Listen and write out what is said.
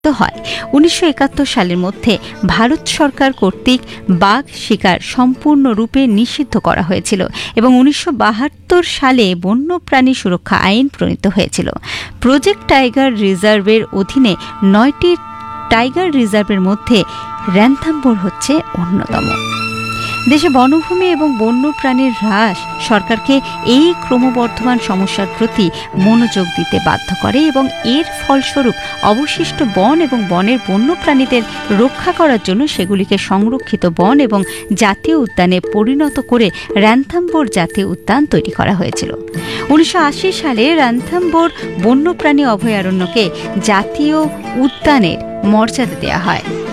হয়। 1971 সালের মধ্যে ভারত সরকার কর্তৃক বাঘ শিকার সম্পূর্ণরূপে নিষিদ্ধ করা হয়েছিল এবং 1972 সালে বন্যপ্রাণী সুরক্ষা আইন প্রণীত হয়েছিল। প্রজেক্ট টাইগার রিজার্ভের অধীনে 9টি টাইগার রিজার্ভের মধ্যে রণথম্বোর হচ্ছে অন্যতম। দেশে বনভূমি এবং বন্যপ্রাণীর হ্রাস সরকারকে এই ক্রমবর্ধমান সমস্যার প্রতি মনোযোগ দিতে বাধ্য করে এবং এর ফলস্বরূপ অবশিষ্ট বন এবং বনের বন্যপ্রাণীদের রক্ষা করার জন্য সেগুলিকে সংরক্ষিত বন এবং জাতীয় উদ্যানে পরিণত করে রণথম্বোর জাতীয় উদ্যান তৈরি করা হয়েছিল। 1980 সালে রণথম্বোর বন্যপ্রাণী অভয়ারণ্যকে জাতীয় উদ্যানের মর্যাদা দেওয়া হয়।